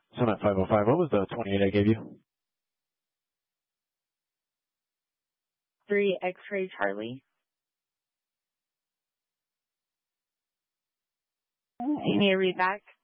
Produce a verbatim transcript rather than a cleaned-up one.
Summit five oh five, what was the twenty-eight I gave you? three X-ray Charlie. You need to read back?